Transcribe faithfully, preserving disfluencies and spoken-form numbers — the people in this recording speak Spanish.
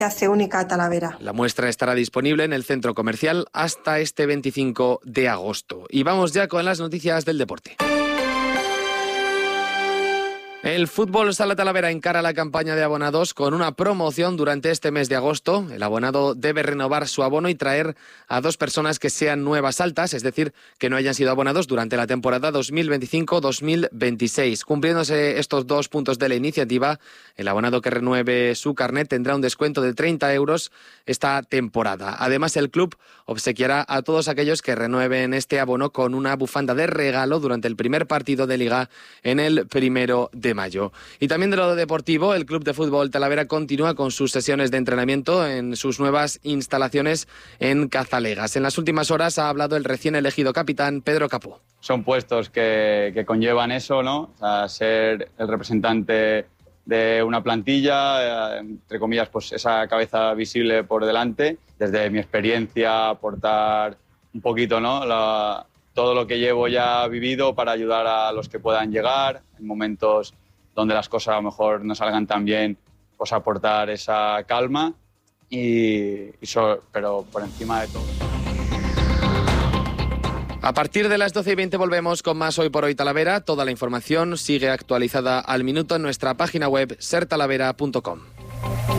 hace única a Talavera. La muestra estará disponible en el centro comercial hasta este veinticinco de agosto. Y vamos ya con las noticias del deporte. El Fútbol Sala Talavera encara la campaña de abonados con una promoción durante este mes de agosto. El abonado debe renovar su abono y traer a dos personas que sean nuevas altas, es decir, que no hayan sido abonados durante la temporada dos mil veinticinco dos mil veintiséis. Cumpliéndose estos dos puntos de la iniciativa, el abonado que renueve su carnet tendrá un descuento de treinta euros esta temporada. Además, el club obsequiará a todos aquellos que renueven este abono con una bufanda de regalo durante el primer partido de Liga en el primero de mayo. Y también de lo deportivo, el Club de Fútbol Talavera continúa con sus sesiones de entrenamiento en sus nuevas instalaciones en Cazalegas. En las últimas horas ha hablado el recién elegido capitán Pedro Capó. Son puestos que, que conllevan eso, ¿no? O sea, ser el representante de una plantilla, eh, entre comillas, pues esa cabeza visible por delante. Desde mi experiencia, aportar un poquito, ¿no? La, todo lo que llevo ya vivido para ayudar a los que puedan llegar en momentos donde las cosas a lo mejor no salgan tan bien, pues aportar esa calma, y, y so, pero por encima de todo. A partir de las doce y veinte volvemos con más Hoy por Hoy Talavera. Toda la información sigue actualizada al minuto en nuestra página web ser talavera punto com.